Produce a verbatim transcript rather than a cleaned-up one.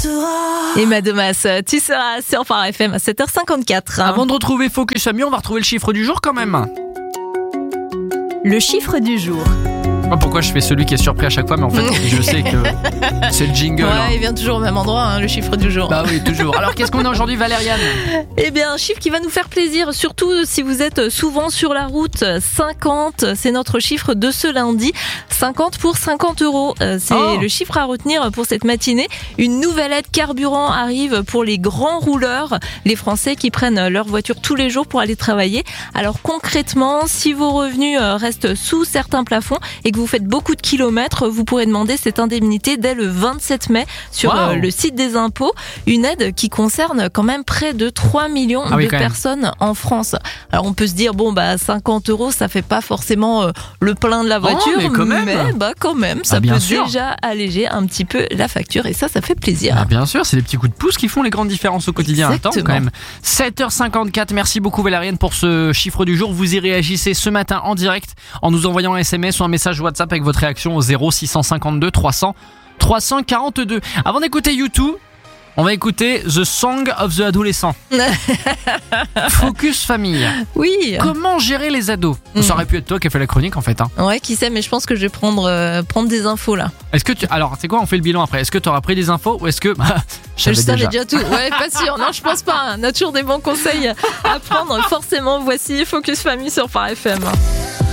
Et Madomas, tu seras sur Phare F M à sept heures cinquante-quatre. Avant de retrouver Focus Famille, on va retrouver le chiffre du jour quand même. Le chiffre du jour. Je sais pas pourquoi je fais celui qui est surpris à chaque fois, mais en fait, je sais que c'est le jingle. Ouais, hein. il vient toujours au même endroit, hein, le chiffre du jour. Bah oui, toujours. Alors, qu'est-ce qu'on a aujourd'hui, Valériane ? Eh bien, un chiffre qui va nous faire plaisir, surtout si vous êtes souvent sur la route. cinquante, c'est notre chiffre de ce lundi. cinquante pour cinquante euros. C'est Oh. le chiffre à retenir pour cette matinée. Une nouvelle aide carburant arrive pour les grands rouleurs, les Français qui prennent leur voiture tous les jours pour aller travailler. Alors concrètement, si vos revenus restent sous certains plafonds et que vous faites beaucoup de kilomètres, vous pourrez demander cette indemnité dès le vingt-sept mai sur Wow. le site des impôts. Une aide qui concerne quand même près de trois millions Ah oui, de quand même. personnes en France. Alors on peut se dire, bon bah cinquante euros, ça fait pas forcément euh, le plein de la voiture, mais quand même. bah quand même, ça Ah, bien peut sûr. déjà alléger un petit peu la facture et ça, ça fait plaisir. Ah, bien sûr, c'est des petits coups de pouce qui font les grandes différences au quotidien. Attends, Exactement. quand même. sept heures cinquante-quatre, merci beaucoup Valériane pour ce chiffre du jour. Vous y réagissez ce matin en direct en nous envoyant un S M S ou un message WhatsApp avec votre réaction au zéro six cent cinquante-deux trois cents trois cent quarante-deux. Avant d'écouter U deux, on va écouter The Song of the Adolescent. Focus Famille. Oui. Comment gérer les ados ? Mm. Ça aurait pu être toi qui as fait la chronique en fait. Hein. Ouais, qui sait, mais je pense que je vais prendre, euh, prendre des infos là. Est-ce que tu... Alors, c'est quoi ? On fait le bilan après. Est-ce que tu auras pris des infos ou est-ce que... Bah, Je savais savais déjà. déjà tout. Ouais, pas sûr. Non, je pense pas. On a toujours des bons conseils à prendre. Forcément, voici Focus Famille sur Phare F M.